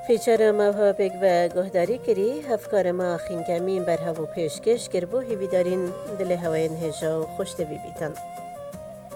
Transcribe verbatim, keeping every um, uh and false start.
پیچر ما بگ و گهداری کری هفکار ما خینکمین بر هوا پیشکش گر بو هیوی دارین دل هواین هجا و خوشت بی بیتن.